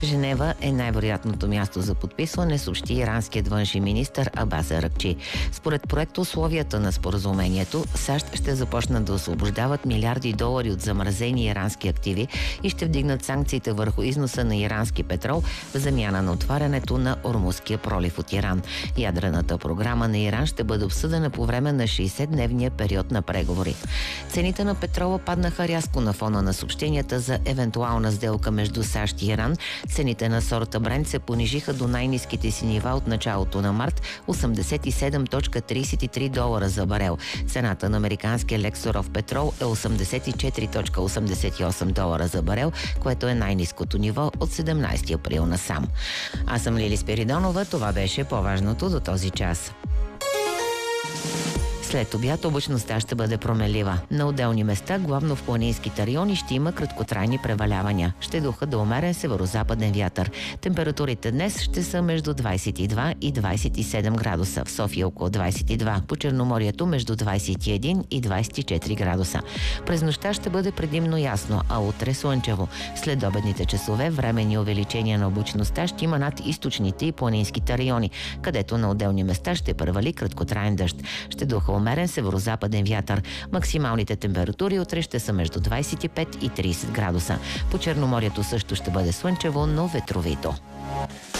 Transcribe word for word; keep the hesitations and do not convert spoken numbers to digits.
Женева е най-вероятното място за подписване, съобщи иранският външен министър Абас Аракчи. Според проекта условията на споразумението, САЩ ще започнат да освобождават милиарди долари от замразени ирански активи и ще вдигнат санкциите върху износа на ирански петрол в замяна на отварянето на Ормузския пролив от Иран. Ядрената програма на Иран ще бъде обсъдена по време на шейсетдневния период на преговори. Цените на петрола паднаха рязко на фона на съобщенията за евентуална сделка между САЩ и Иран. Цените на сорта Брент се понижиха до най-ниските си нива от началото на март – осемдесет и седем цяло тридесет и три долара за барел. Цената на американския лексуров петрол е осемдесет и четири цяло осемдесет и осем долара за барел, което е най-ниското ниво от седемнадесети април насам. Аз съм Лили Спиридонова, това беше по-важното до този час. След обяд облачността ще бъде промелива. На отделни места, главно в планинските райони, ще има краткотрайни превалявания. Ще духа до умерен северозападен вятър. Температурите днес ще са между двадесет и два и двадесет и седем градуса. В София около двадесет и два. По Черноморието между двадесет и един и двадесет и четири градуса. През нощта ще бъде предимно ясно, а утре слънчево. След обедните часове временни увеличения на облачността ще има над източните и планинските райони, където на отделни места ще превали краткотраен дъжд. Ще духа умерен северозападен вятър. Максималните температури утре ще са между двадесет и пет и тридесет градуса. По Черноморието също ще бъде слънчево, но ветровито.